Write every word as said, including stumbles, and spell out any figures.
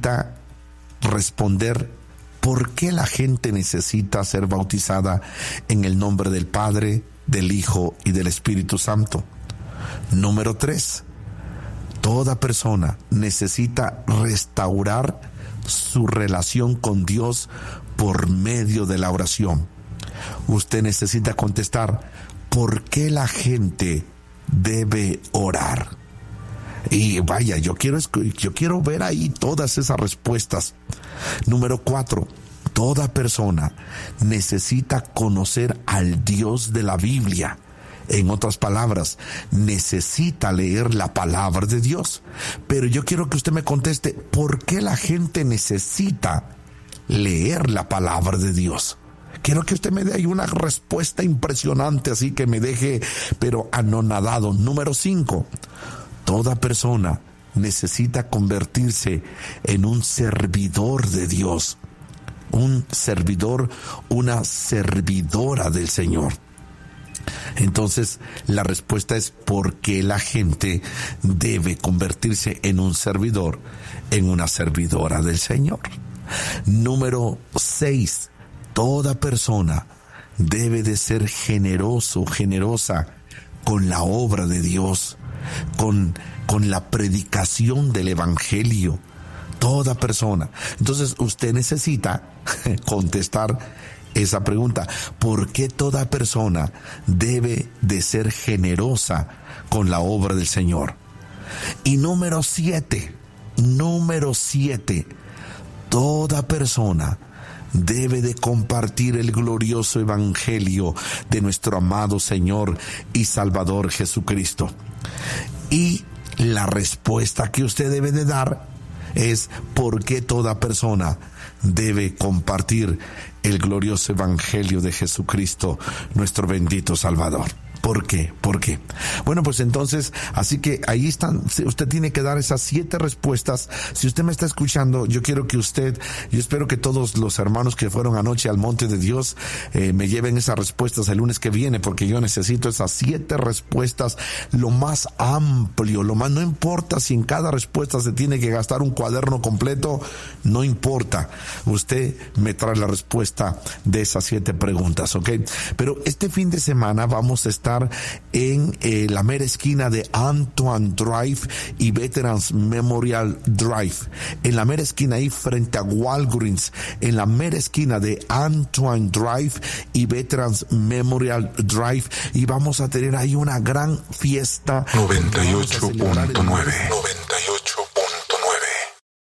necesita responder por qué la gente necesita ser bautizada en el nombre del Padre, del Hijo y del Espíritu Santo. Número tres, toda persona necesita restaurar su relación con Dios por medio de la oración. Usted necesita contestar por qué la gente debe orar. Y vaya, yo quiero, yo quiero ver ahí todas esas respuestas. Número cuatro, toda persona necesita conocer al Dios de la Biblia. En otras palabras, necesita leer la palabra de Dios. Pero yo quiero que usted me conteste, ¿por qué la gente necesita leer la palabra de Dios? Quiero que usted me dé ahí una respuesta impresionante, así que me deje, pero anonadado. Número cinco, toda persona necesita convertirse en un servidor de Dios. Un servidor, una servidora del Señor. Entonces, la respuesta es por qué la gente debe convertirse en un servidor, en una servidora del Señor. Número seis, toda persona debe de ser generoso, generosa con la obra de Dios, con, con la predicación del Evangelio. Toda persona. Entonces, usted necesita contestar esa pregunta. ¿Por qué toda persona debe de ser generosa con la obra del Señor? Y número siete, número siete, toda persona debe de compartir el glorioso evangelio de nuestro amado Señor y Salvador Jesucristo. Y la respuesta que usted debe de dar es por qué toda persona debe compartir el glorioso evangelio de Jesucristo, nuestro bendito Salvador. ¿Por qué? ¿Por qué? Bueno, pues entonces, así que ahí están, usted tiene que dar esas siete respuestas. Si usted me está escuchando, yo quiero que usted, yo espero que todos los hermanos que fueron anoche al monte de Dios, eh, me lleven esas respuestas el lunes que viene, porque yo necesito esas siete respuestas, lo más amplio, lo más, no importa si en cada respuesta se tiene que gastar un cuaderno completo, no importa. Usted me trae la respuesta de esas siete preguntas, ¿ok? Pero este fin de semana vamos a estar en eh, la mera esquina de Antoine Drive y Veterans Memorial Drive, en la mera esquina ahí frente a Walgreens, en la mera esquina de Antoine Drive y Veterans Memorial Drive, y vamos a tener ahí una gran fiesta noventa y ocho punto nueve